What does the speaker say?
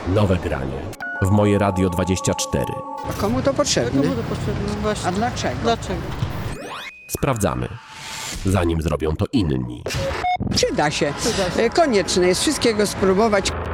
Nowe granie w Moje Radio 24. A komu to potrzebne? Komu to potrzebne? Właśnie. A dlaczego? Dlaczego? Sprawdzamy, zanim zrobią to inni. Przyda się. Przyda się. Konieczne jest wszystkiego spróbować.